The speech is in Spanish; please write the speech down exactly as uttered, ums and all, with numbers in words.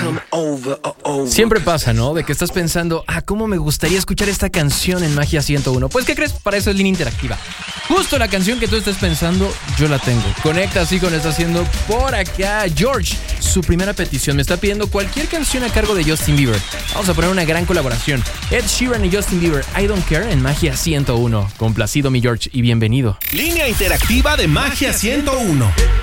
Siempre pasa, ¿no? De que estás pensando, ah, ¿cómo me gustaría escuchar esta canción en Magia ciento uno? Pues, ¿qué crees? Para eso es Línea Interactiva. Justo la canción que tú estés pensando, yo la tengo. Conecta así con lo que está haciendo por acá George. Su primera petición me está pidiendo cualquier canción a cargo de Justin Bieber. Vamos a poner una gran colaboración. Ed Sheeran y Justin Bieber, I Don't Care en Magia ciento uno. Complacido, mi George, y bienvenido. Línea Interactiva de Magia ciento uno.